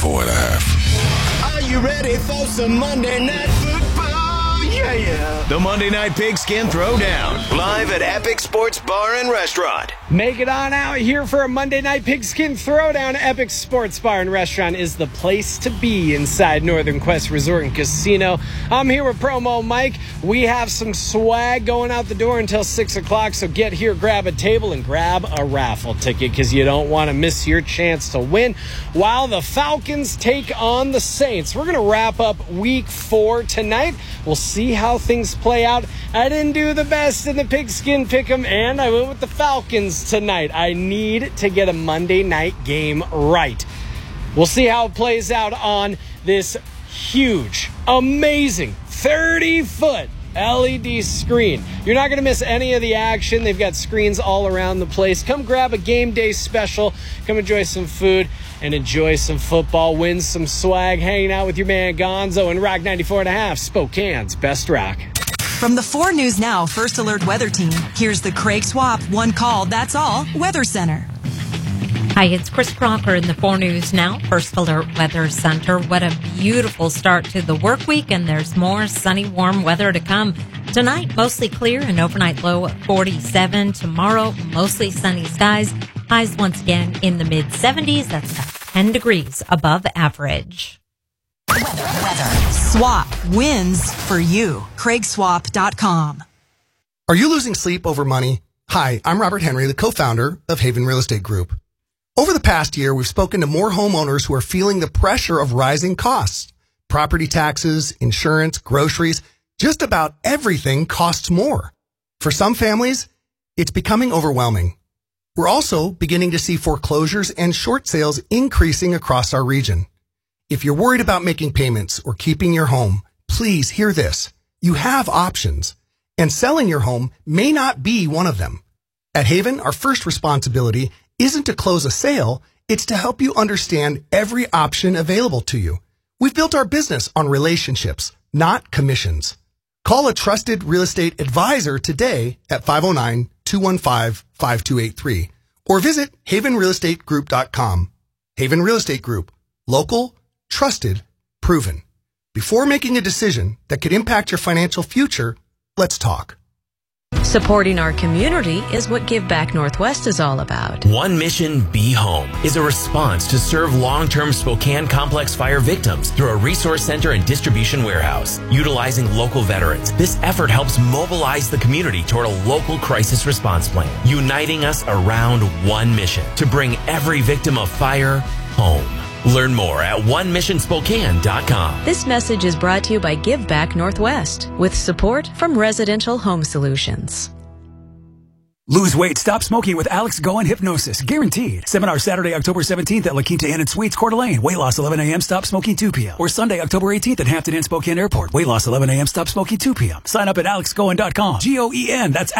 94.5. Are you ready for some Monday Night Football? Yeah. The Monday Night Pigskin Throwdown, live at Epic Sports Bar and Restaurant. Make it on out here for a Monday Night Pigskin Throwdown. Epic Sports Bar and Restaurant is the place to be inside Northern Quest Resort and Casino. I'm here with Promo Mike. We have some swag going out the door until 6 o'clock, so get here, grab a table, and grab a raffle ticket because you don't want to miss your chance to win while the Falcons take on the Saints. We're going to wrap up Week 4 tonight. We'll see how things play out. I didn't do the best in the Pigskin Pick'em, and I went with the Falcons tonight. I need to get a Monday night game right. We'll see how it plays out on this huge, amazing 30-foot LED screen. You're not going to miss any of the action. They've got screens all around the place. Come grab a game day special. Come enjoy some food and enjoy some football. Win some swag hanging out with your man Gonzo and Rock 94.5, Spokane's best rock. From the 4 News Now First Alert Weather Team, here's the Craig Swap One Call, That's All Weather Center. Hi, it's Chris Crocker in the 4 News Now First Alert Weather Center. What a beautiful start to the work week, and there's more sunny, warm weather to come. Tonight, mostly clear, an overnight low of 47. Tomorrow, mostly sunny skies. Highs once again in the mid-70s. That's 10 degrees above average. Weather. Swap wins for you. CraigSwap.com. Are you losing sleep over money? Hi, I'm Robert Henry, the co-founder of Haven Real Estate Group. Over the past year, we've spoken to more homeowners who are feeling the pressure of rising costs. Property taxes, insurance, groceries, just about everything costs more. For some families, it's becoming overwhelming. We're also beginning to see foreclosures and short sales increasing across our region. If you're worried about making payments or keeping your home, please hear this. You have options, and selling your home may not be one of them. At Haven, our first responsibility isn't to close a sale, it's to help you understand every option available to you. We've built our business on relationships, not commissions. Call a trusted real estate advisor today at 509-215-5283 or visit havenrealestategroup.com. Haven Real Estate Group. Local, trusted, proven. Before making a decision that could impact your financial future, let's talk. Supporting our community is what Give Back Northwest is all about. One Mission Be Home is a response to serve long-term Spokane complex fire victims through a resource center and distribution warehouse. Utilizing local veterans, this effort helps mobilize the community toward a local crisis response plan, uniting us around one mission to bring every victim of fire home. Learn more at onemissionspokane.com. This message is brought to you by Give Back Northwest with support from Residential Home Solutions. Lose weight, stop smoking with Alex Goen Hypnosis. Guaranteed. Seminar Saturday, October 17th at La Quinta Inn and Suites, Coeur d'Alene. Weight loss 11 a.m., stop smoking 2 p.m. Or Sunday, October 18th at Hampton Inn Spokane Airport. Weight loss 11 a.m., stop smoking 2 p.m. Sign up at alexgoen.com. Goen, that's